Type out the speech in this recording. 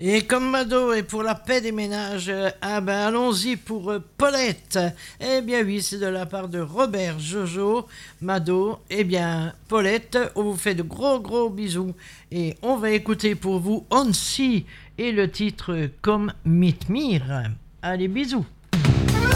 Et comme Mado est pour la paix des ménages, allons-y pour Paulette. Eh bien oui, c'est de la part de Robert Jojo, Mado. Eh bien, Paulette, on vous fait de gros gros bisous. Et on va écouter pour vous Onsi et le titre Comme Mitmir. Allez, bisous.